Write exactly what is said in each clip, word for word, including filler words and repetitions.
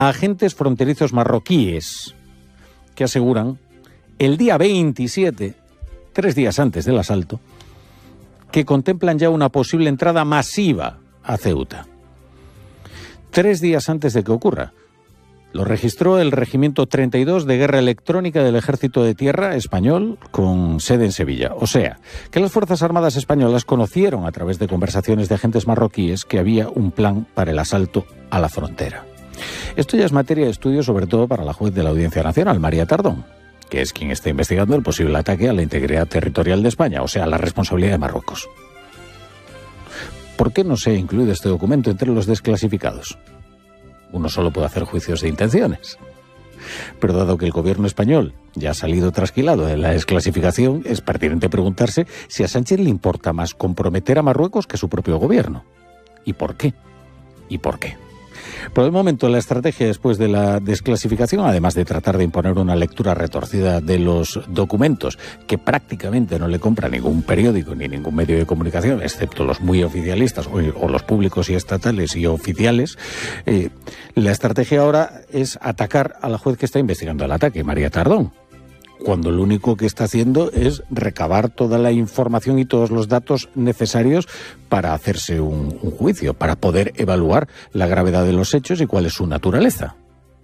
agentes fronterizos marroquíes que aseguran el día veintisiete, tres días antes del asalto, que contemplan ya una posible entrada masiva a Ceuta. Tres días antes de que ocurra. Lo registró el Regimiento treinta y dos de Guerra Electrónica del Ejército de Tierra español con sede en Sevilla. O sea, que las Fuerzas Armadas españolas conocieron a través de conversaciones de agentes marroquíes que había un plan para el asalto a la frontera. Esto ya es materia de estudio sobre todo para la juez de la Audiencia Nacional, María Tardón, que es quien está investigando el posible ataque a la integridad territorial de España, o sea, la responsabilidad de Marruecos. ¿Por qué no se ha incluido este documento entre los desclasificados? Uno solo puede hacer juicios de intenciones. Pero dado que el gobierno español ya ha salido trasquilado de la desclasificación, es pertinente preguntarse si a Sánchez le importa más comprometer a Marruecos que su propio gobierno. ¿Y por qué? ¿Y por qué? Por el momento, la estrategia después de la desclasificación, además de tratar de imponer una lectura retorcida de los documentos, que prácticamente no le compra ningún periódico ni ningún medio de comunicación, excepto los muy oficialistas o, o los públicos y estatales y oficiales, eh, la estrategia ahora es atacar a la juez que está investigando el ataque, María Tardón, cuando lo único que está haciendo es recabar toda la información y todos los datos necesarios para hacerse un, un juicio, para poder evaluar la gravedad de los hechos y cuál es su naturaleza.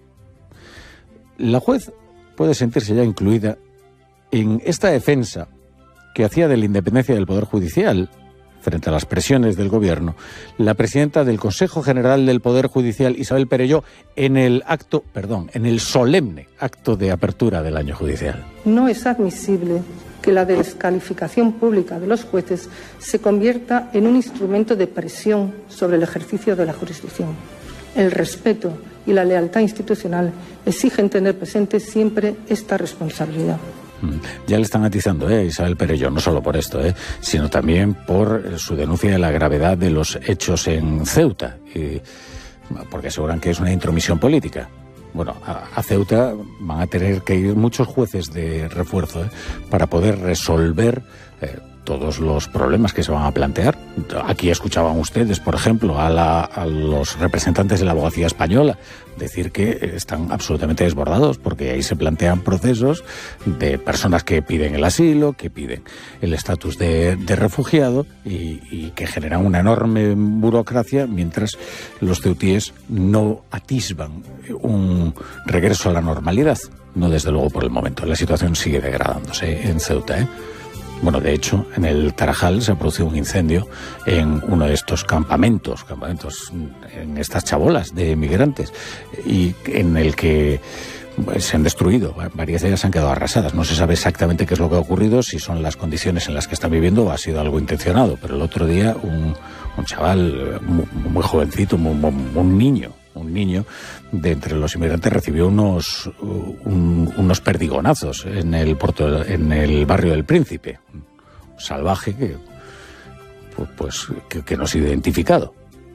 La juez puede sentirse ya incluida en esta defensa que hacía de la independencia del Poder Judicial frente a las presiones del gobierno, la presidenta del Consejo General del Poder Judicial, Isabel Perelló, en el acto, perdón, en el solemne acto de apertura del año judicial. No es admisible que la descalificación pública de los jueces se convierta en un instrumento de presión sobre el ejercicio de la jurisdicción. El respeto y la lealtad institucional exigen tener presente siempre esta responsabilidad. Ya le están atizando ¿eh? a Isabel Perelló, no solo por esto, ¿eh? sino también por su denuncia de la gravedad de los hechos en Ceuta, y, porque aseguran que es una intromisión política. Bueno, a, a Ceuta van a tener que ir muchos jueces de refuerzo ¿eh? para poder resolver eh, todos los problemas que se van a plantear. Aquí escuchaban ustedes, por ejemplo, a, la, a los representantes de la abogacía española decir que están absolutamente desbordados porque ahí se plantean procesos de personas que piden el asilo, que piden el estatus de, de refugiado y, y que generan una enorme burocracia mientras los ceutíes no atisban un regreso a la normalidad. No, desde luego, por el momento. La situación sigue degradándose en Ceuta, ¿eh? Bueno, de hecho, en el Tarajal se ha producido un incendio en uno de estos campamentos, campamentos en estas chabolas de migrantes, y en el que pues, se han destruido, varias de ellas han quedado arrasadas. No se sabe exactamente qué es lo que ha ocurrido, si son las condiciones en las que están viviendo o ha sido algo intencionado, pero el otro día un, un chaval muy, muy jovencito, muy, muy, un niño, un niño de entre los inmigrantes recibió unos un, unos perdigonazos en el puerto, en el barrio del Príncipe, un salvaje que pues, pues que, que no se ha identificado.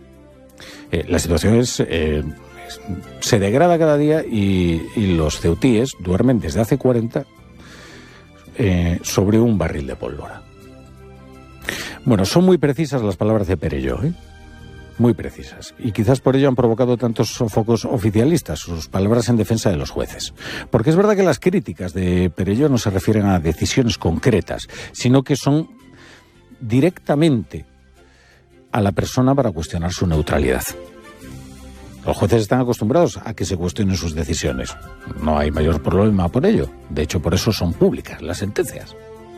Eh, la situación es, eh, es se degrada cada día y, y los ceutíes duermen desde hace cuarenta eh, sobre un barril de pólvora. Bueno, son muy precisas las palabras de Perelló, ¿eh? Muy precisas, y quizás por ello han provocado tantos sofocos oficialistas, sus palabras en defensa de los jueces. Porque es verdad que las críticas de Perelló no se refieren a decisiones concretas, sino que son directamente a la persona para cuestionar su neutralidad. Los jueces están acostumbrados a que se cuestionen sus decisiones. No hay mayor problema por ello. De hecho, por eso son públicas las sentencias.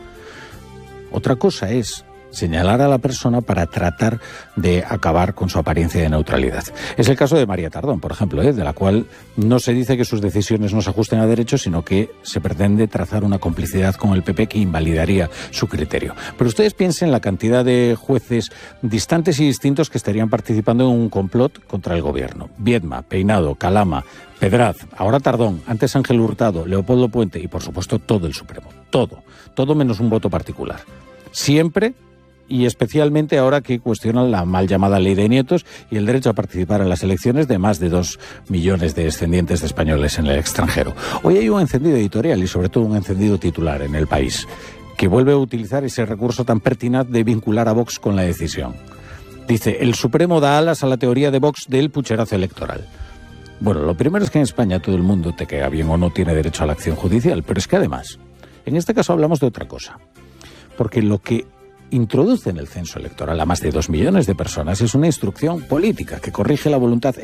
Otra cosa es señalar a la persona para tratar de acabar con su apariencia de neutralidad. Es el caso de María Tardón, por ejemplo, ¿eh? de la cual no se dice que sus decisiones no se ajusten a derecho, sino que se pretende trazar una complicidad con el P P que invalidaría su criterio. Pero ustedes piensen en la cantidad de jueces distantes y distintos que estarían participando en un complot contra el gobierno. Viedma, Peinado, Calama, Pedraz, ahora Tardón, antes Ángel Hurtado, Leopoldo Puente y, por supuesto, todo el Supremo. Todo. Todo menos un voto particular. Siempre y especialmente ahora que cuestionan la mal llamada ley de nietos y el derecho a participar en las elecciones de más de dos millones de descendientes de españoles en el extranjero. Hoy hay un encendido editorial y sobre todo un encendido titular en El País, que vuelve a utilizar ese recurso tan pertinaz de vincular a Vox con la decisión. Dice, el Supremo da alas a la teoría de Vox del pucherazo electoral. Bueno, lo primero es que en España todo el mundo, te caiga bien o no, tiene derecho a la acción judicial, pero es que además, en este caso hablamos de otra cosa, porque lo que introduce en el censo electoral a más de dos millones de personas es una instrucción política que corrige la voluntad